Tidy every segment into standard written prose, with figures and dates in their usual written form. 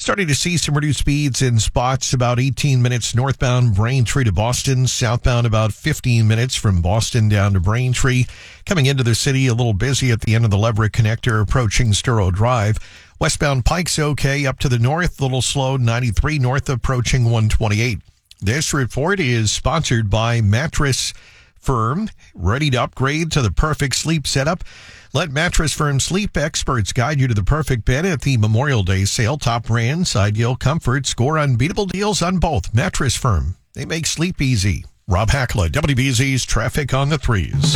Starting to see some reduced speeds in spots about 18 minutes northbound Braintree to Boston, southbound about 15 minutes from Boston down to Braintree. Coming into the city, a little busy at the end of the Leverett connector approaching Sturo Drive. Westbound Pike's okay up to the north, a little slow, 93 north approaching 128. This report is sponsored by Mattress Firm, ready to upgrade to the perfect sleep setup. Let Mattress Firm sleep experts guide you to the perfect bed at the Memorial Day sale. Top brands, ideal comfort, score unbeatable deals on both. Mattress Firm, they make sleep easy. Rob Hackla, WBZ's Traffic on the Threes.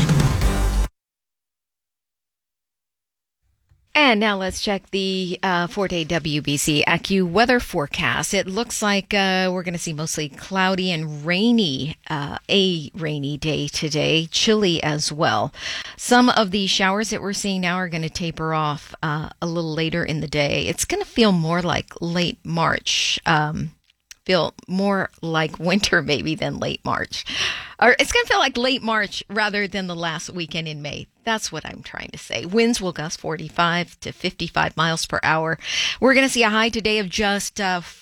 And now let's check the 4-day WBC AccuWeather forecast. It looks like we're going to see mostly cloudy and rainy, a rainy day today, chilly as well. Some of the showers that we're seeing now are going to taper off a little later in the day. It's going to feel more like late March, feel more like winter maybe than late March. Or it's going to feel like late March rather than the last weekend in May. That's what I'm trying to say. Winds will gust 45 to 55 miles per hour. We're going to see a high today of just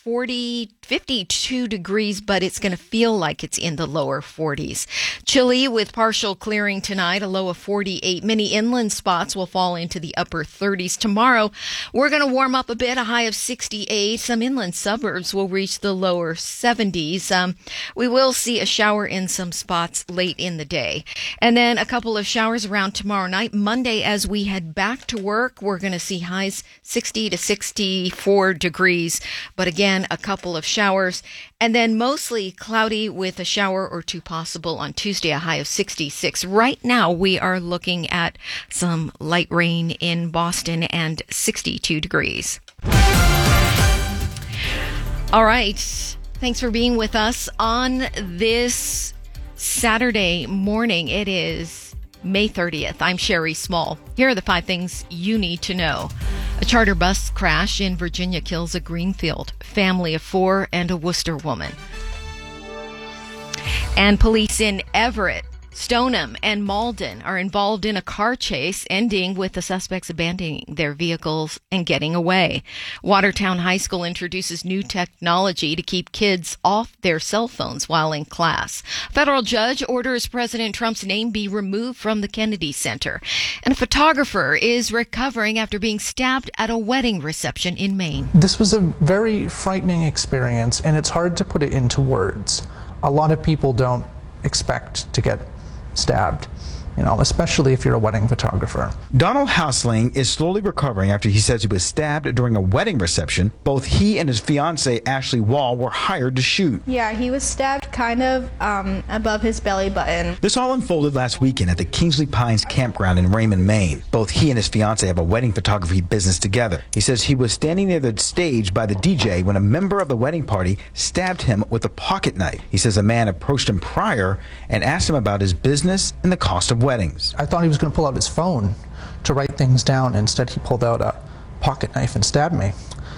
52 degrees, but it's going to feel like it's in the lower 40s. Chilly with partial clearing tonight, a low of 48. Many inland spots will fall into the upper 30s. Tomorrow, we're going to warm up a bit, a high of 68. Some inland suburbs will reach the lower 70s. We will see a shower in some spots late in the day. And then a couple of showers around tomorrow night. Monday, as we head back to work, we're going to see highs 60 to 64 degrees. But again, a couple of showers. And then mostly cloudy with a shower or two possible on Tuesday, a high of 66. Right now, we are looking at some light rain in Boston and 62 degrees. All right. Thanks for being with us on this Saturday morning. It is May 30th. I'm Sherry Small. Here are the 5 things you need to know. A charter bus crash in Virginia kills a Greenfield family of 4 and a Worcester woman. And police in Everett, Stoneham, and Malden are involved in a car chase, ending with the suspects abandoning their vehicles and getting away. Watertown High School introduces new technology to keep kids off their cell phones while in class. Federal judge orders President Trump's name be removed from the Kennedy Center. And a photographer is recovering after being stabbed at a wedding reception in Maine. This was a very frightening experience, and it's hard to put it into words. A lot of people don't expect to get stabbed, especially if you're a wedding photographer. Donald Hausling is slowly recovering after he says he was stabbed during a wedding reception. Both he and his fiancée, Ashley Wall, were hired to shoot. Yeah, he was stabbed kind of above his belly button. This all unfolded last weekend at the Kingsley Pines campground in Raymond, Maine. Both he and his fiancée have a wedding photography business together. He says he was standing near the stage by the DJ when a member of the wedding party stabbed him with a pocket knife. He says a man approached him prior and asked him about his business and the cost of weddings. I thought he was going to pull out his phone to write things down. Instead, he pulled out a pocket knife and stabbed me.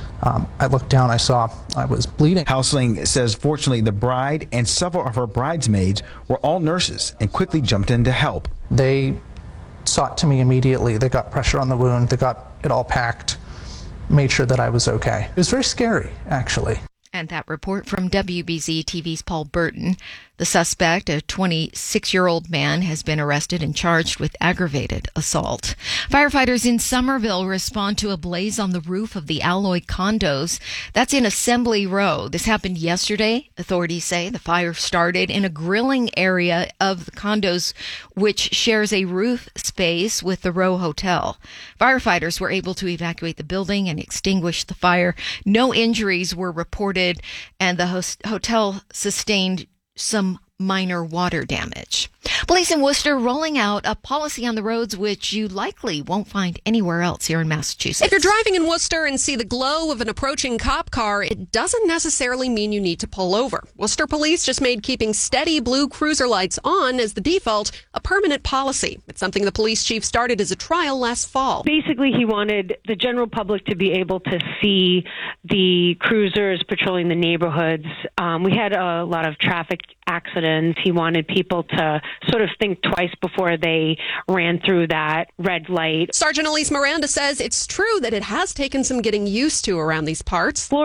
I looked down, I saw I was bleeding. Hausling says fortunately the bride and several of her bridesmaids were all nurses and quickly jumped in to help. They sought to me immediately. They got pressure on the wound. They got it all packed, made sure that I was okay. It was very scary, actually. And that report from WBZ TV's Paul Burton. The suspect, a 26-year-old man, has been arrested and charged with aggravated assault. Firefighters in Somerville respond to a blaze on the roof of the Alloy condos. That's in Assembly Row. This happened yesterday. Authorities say the fire started in a grilling area of the condos, which shares a roof space with the Row Hotel. Firefighters were able to evacuate the building and extinguish the fire. No injuries were reported, and the hotel sustained some minor water damage. Police in Worcester rolling out a policy on the roads which you likely won't find anywhere else here in Massachusetts. If you're driving in Worcester and see the glow of an approaching cop car, it doesn't necessarily mean you need to pull over. Worcester police just made keeping steady blue cruiser lights on as the default a permanent policy. It's something the police chief started as a trial last fall. Basically, he wanted the general public to be able to see the cruisers patrolling the neighborhoods. We had a lot of traffic accidents. He wanted people to sort of think twice before they ran through that red light. Sergeant Elise Miranda says it's true that it has taken some getting used to around these parts.